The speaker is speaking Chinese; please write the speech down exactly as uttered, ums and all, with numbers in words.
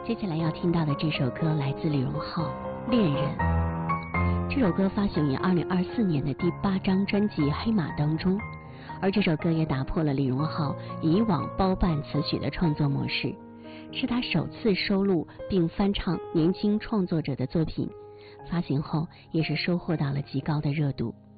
接下来要听到的这首歌来自李荣浩《恋人》。这首歌发行于二零二四年的第八张专辑《黑马》当中，而这首歌也打破了李荣浩以往包办词曲的创作模式，是他首次收录并翻唱年轻创作者的作品，发行后也是收获到了极高的热度。